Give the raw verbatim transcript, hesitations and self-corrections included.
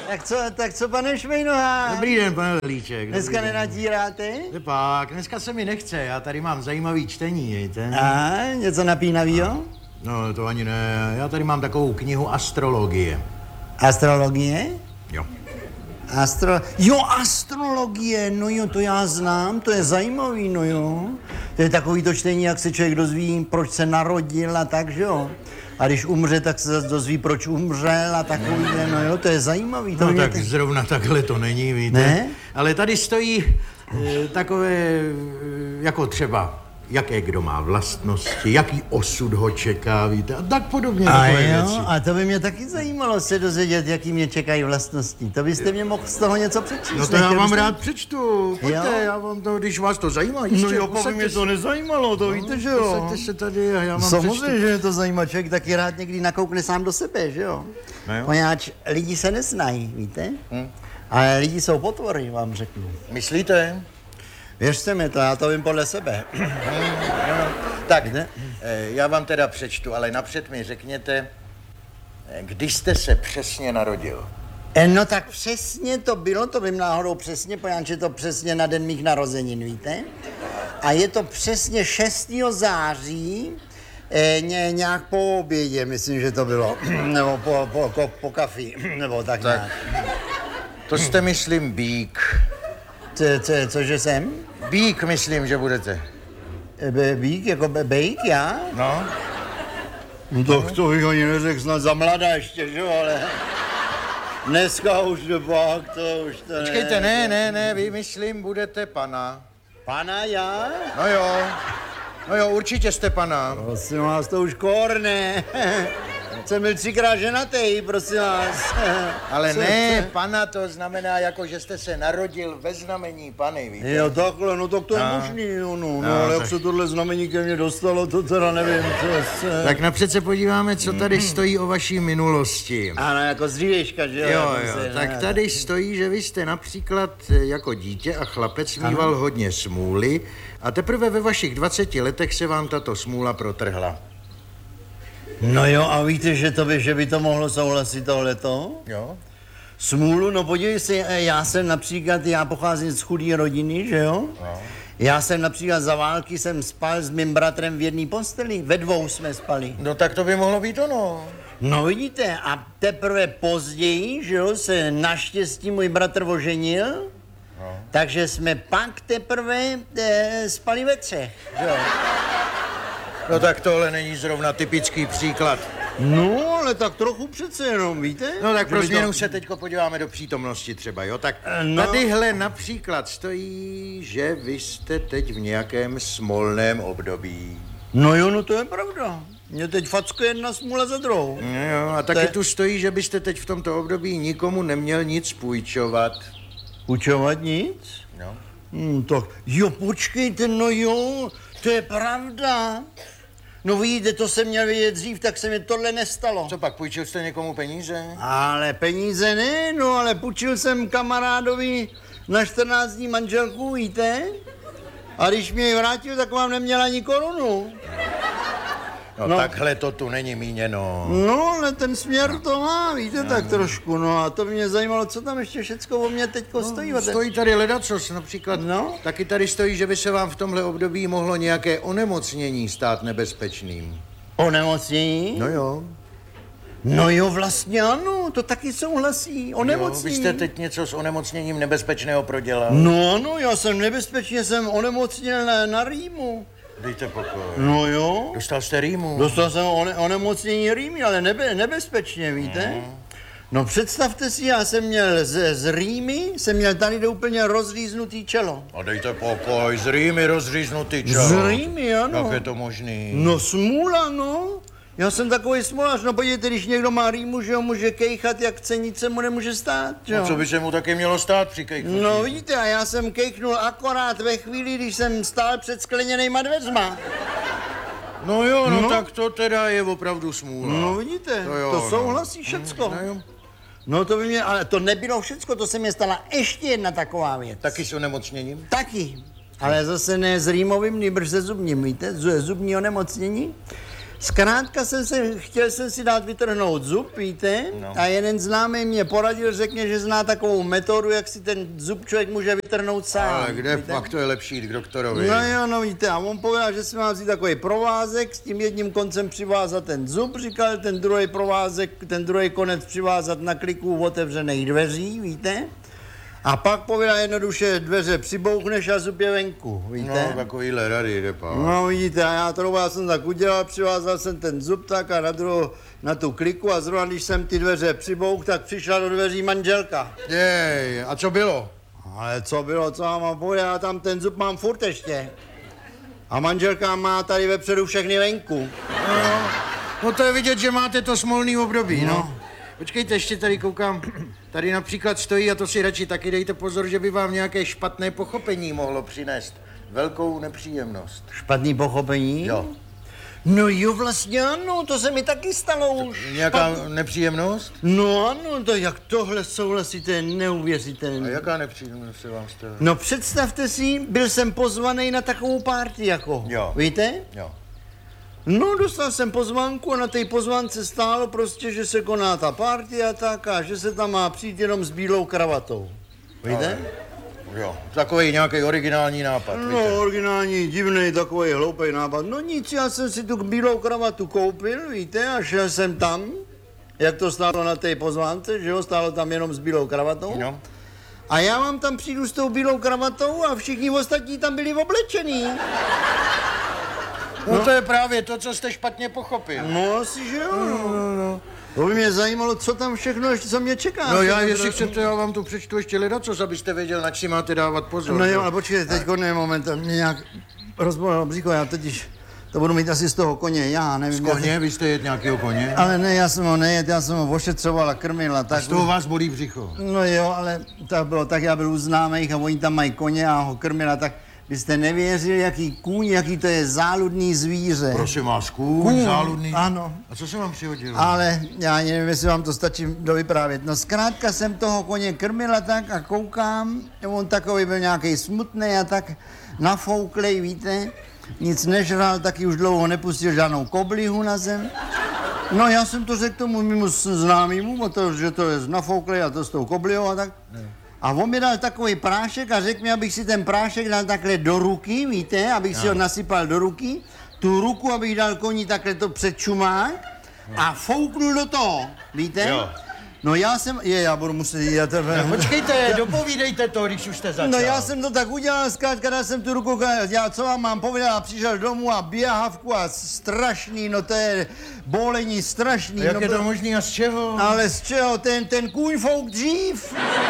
Tak co, tak co, pane Švejnoha? Dobrý den, pane Velíček. Dneska nenadíráte? Pak, dneska se mi nechce, já tady mám zajímavý čtení, víte? A něco napínavýho? No, to ani ne, já tady mám takovou knihu astrologie. Astrologie? Jo. Astro... Jo, astrologie, no jo, to já znám, to je zajímavý, no jo. To je takový to čtení, jak se člověk dozví, proč se narodil a tak, že jo. A když umře, tak se zase dozví, proč umřel a takový, no jo, to je zajímavý. To No tak te... zrovna takhle to není, víte? Ne? Ale tady stojí e, takové, e, jako třeba, jaké kdo má vlastnosti, jaký osud ho čeká, víte, a tak podobně. A takové jo, věci. a to by mě taky zajímalo se dozvědět, jaký mě čekají vlastnosti. To byste mě mohl z toho něco přečíst. No to já nechtěl vám byste... rád přečtu, pojďte, Jo? já vám to, když vás to zajímá, jistě, No jo, po posaďte mě se. to nezajímalo, to víte, že jo. Posaďte se tady a já vám Samozřejmě, přečtu. že mě to zajímá, člověk taky rád někdy nakoukne sám do sebe, že jo. No jo. Poněvadž lidi se neznají, víte? Hm. Ale lidi jsou potvory, vám řeknu. Myslíte? Věřte mi to, já to vím podle sebe. Tak, eh, já vám teda přečtu, ale napřed mi řekněte, eh, kdy jste se přesně narodil. E, no tak přesně to bylo, to vím náhodou přesně, poněvadž je to přesně na den mých narozenin, víte? A je to přesně šestého září, e, ně, nějak po obědě, myslím, že to bylo, nebo po, po, po, po kafi, nebo tak, Tak. nějak. To jste, myslím, bík. Co, co, cože jsem? Bík, myslím, že budete. E, be, bík, jako be, bejk, já? No? No tak to bych ani neřekl, snad za mladá ještě, že jo, ale... Dneska už to pak, to už to Počkejte, ne, ne, ne, vy, myslím, budete pana. Pana já? No jo, no jo, určitě jste pana. Prosím vás, to už korne. Jsem byl třikrát ženatý, prosím vás. Ale Co- ne, co- pana to znamená jako, že jste se narodil ve znamení Pany, víte? Jo, takhle, no tak to je No. možný, jo, no, no, No, ale jak tak- se tohle znamení ke mně dostalo, to teda nevím, co se... Tak napřed se podíváme, co tady stojí o vaší minulosti. Ano, jako z dřívějška, že jo? Jo, jako jo, se- tak no, tady stojí, že vy jste například eh, jako dítě a chlapec mýval hodně smůly a teprve ve vašich dvaceti letech se vám tato smůla protrhla. No jo, a víte, že to by, že by to mohlo souhlasit tohleto? Jo? Smůlu, no podívej se, já jsem například, já pocházím z chudé rodiny, že jo? No. Já jsem například za války jsem spal s mým bratrem v jedné posteli, ve dvou jsme spali. No tak to by mohlo být ono. No vidíte, a teprve později, že jo, se naštěstí můj bratr oženil, No. takže jsme pak teprve e, spali ve třech, že jo. No tak tohle není zrovna typický příklad. No, ale tak trochu přece jenom, víte? No tak Že pro by změnu to- se teďko podíváme do přítomnosti třeba, jo? Tak No. tadyhle například stojí, že vy jste teď v nějakém smolném období. No jo, no to je pravda. Mě teď fackuje jedna smůla za druhou. No jo, a taky je- tu stojí, že byste teď v tomto období nikomu neměl nic půjčovat. Učovat nic? No. Hmm, tak, jo, počkejte, no jo, to je pravda. No vidíte, to jsem měl vědět dřív, tak se mi tohle nestalo. Co pak, půjčil jste někomu peníze? Ale peníze ne, no ale půjčil jsem kamarádovi na čtrnáct dní manželku, víte? A když mě ji vrátil, tak vám neměla ani korunu. No, No. no takhle to tu není míněno. No, ale ten směr to má, víte, tak trošku, no a to by mě zajímalo, co tam ještě všecko o mě teďko stojí. o té- Stojí tady ledacos, například. No. Taky tady stojí, že by se vám v tomhle období mohlo nějaké onemocnění stát nebezpečným. Onemocnění? No jo. No jo, vlastně ano, to taky souhlasí, Jo, onemocnění. vy jste teď něco s onemocněním nebezpečného prodělal. No ano, já jsem nebezpečně jsem onemocněl na, na rýmu. Dejte pokoj. No jo. Dostal jste rýmu. Dostal jsem one, onemocnění rýmy, ale nebe, nebezpečně, víte? No představte si, já jsem měl z, z rýmy, jsem měl tady do úplně rozříznutý čelo. A dejte pokoj, z rýmy rozříznutý čelo. Z rýmy, ano. Jak je to možný? No smůla, no. Já jsem takový smolař, no podívejte, když někdo má rýmu, že ho může kejchat, jak chce, nic se mu nemůže stát, že jo? No, co by se mu taky mělo stát při kejchnutí? No vidíte, a já jsem kejchnul akorát ve chvíli, když jsem stál před skleněnejma dveřma. No jo, no, No. tak to teda je opravdu smůla. No vidíte, To jo, to no. souhlasí všecko. No jo. No to by mě, ale to nebylo všecko, to se mě stala ještě jedna taková věc. Taky s onemocněním? Taky. Ale zase ne s rýmovým, nýbrž se zubním, víte, Z- zubní onemocnění. Zkrátka jsem se, chtěl jsem si dát vytrhnout zub, víte? No. A jeden známý mě poradil, řekne, že zná takovou metodu, jak si ten zub člověk může vytrhnout sám. Ale kde víte? pak to je lepší jít k doktorovi? No jo, no víte, a on povedal, že si mám vzít takový provázek, s tím jedním koncem přivázat ten zub, říkal ten druhý provázek, ten druhý konec přivázat na kliku otevřených dveří, víte? A pak povedal jednoduše, dveře přibouchneš a zub je venku, víte? No, takovýhle rady jde, pán. No vidíte, a já to já jsem tak udělal, přivázal jsem ten zub tak a na, druhou, na tu kliku a zrovna když jsem ty dveře přibouch, tak přišla do dveří manželka. Jej, a co bylo? Ale co bylo, co mám povedat, já tam ten zub mám furt ještě. A manželka má tady vepředu všechny venku. No, no to je vidět, že máte to smolný období, no. No. Počkejte, ještě tady koukám, tady například stojí, a to si radši taky dejte pozor, že by vám nějaké špatné pochopení mohlo přinést velkou nepříjemnost. Špatný pochopení? Jo. No jo, vlastně ano, to se mi taky stalo už. Nějaká Špat- nepříjemnost? No ano, to jak tohle souhlasíte, je neuvěřitelné. A jaká nepříjemnost se vám stala? No představte si, byl jsem pozvaný na takovou party jako, Jo. víte? Jo. No, dostal jsem pozvánku a na té pozvánce stálo prostě, že se koná ta party a tak a že se tam má přijít jenom s bílou kravatou. Víte? Jo, takový nějaký originální nápad, víte? No, originální, divný, takový hloupý nápad. No nic, já jsem si tu bílou kravatu koupil, víte, a šel jsem tam, jak to stálo na té pozvánce, že jo, stálo tam jenom s bílou kravatou. No. A já vám tam přijdu s tou bílou kravatou a všichni ostatní tam byli oblečení. No, to je právě to, co jste špatně pochopil. No, asi že jo. No, no, no. To by mě zajímalo, co tam všechno ještě, co mě čeká. No já, jestli chcete, já vám tu přečtu ještě ledacos, abyste věděl, na si máte dávat pozor. No jo, ale počkejte, teď ne, moment, mě nějak rozbolelo břicho, já totiž to budu mít asi z toho koně, já nevím. Z koně? Vy jste jet nějakého koně? Ale ne, já jsem ho nejet, já jsem ho ošetřoval a krmil a tak. Z toho vás bolí břicho. No jo, ale tak bylo tak, já byl u známých a oni tam mají koně a ho krmil a tak. Byste nevěřili, jaký kůň, jaký to je záludný zvíře. Prosím vás, kůň, Kůň, záludný. ano. A co se vám přihodilo? Ale já nevím, jestli vám to stačí dovyprávět. No zkrátka jsem toho koně krmil a tak a koukám, on takový byl nějaký smutný a tak nafouklej, víte, nic nežral, taky už dlouho nepustil žádnou koblihu na zem. No já jsem to řekl tomu mému známému, to, že to je nafouklej a to s tou koblihou a tak. A on mi dal takový prášek a řekl mi, abych si ten prášek dal takhle do ruky, víte, abych si ho nasypal do ruky, tu ruku, abych dal koni takhle to před čumák a fouknul do toho, víte? Jo. No já jsem, je, já budu muset jít, já tebe... No, počkejte, dopovídejte to, když už jste začal. No já jsem to tak udělal, zkrátka dal jsem tu ruku, já co vám mám povědět, a přišel domů a běhavku a strašný, no to je bolení strašný. Jak no, je to možný a z čeho? Ale z čeho, ten, ten kůň fouk dřív.